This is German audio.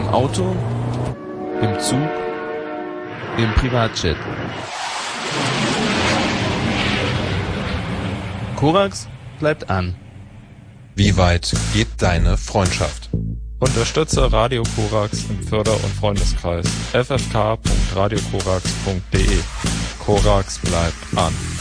Im Auto, im Zug, im Privatjet. Korax bleibt an. Wie weit geht deine Freundschaft? Unterstütze Radio Korax im Förder- und Freundeskreis ffk.radiokorax.de. Korax bleibt an.